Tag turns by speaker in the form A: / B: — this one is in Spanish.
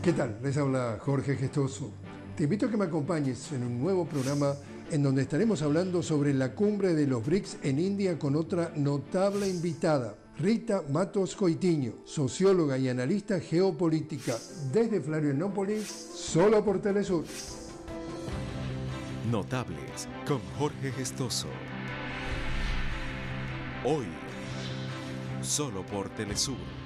A: ¿Qué tal? Les habla Jorge Gestoso. Te invito a que me acompañes en un nuevo programa en donde estaremos hablando sobre la cumbre de los BRICS en India con otra notable invitada, Rita Matos Coitiño, socióloga y analista geopolítica desde Florianópolis, solo por Telesur.
B: Notables con Jorge Gestoso. Hoy, solo por Telesur.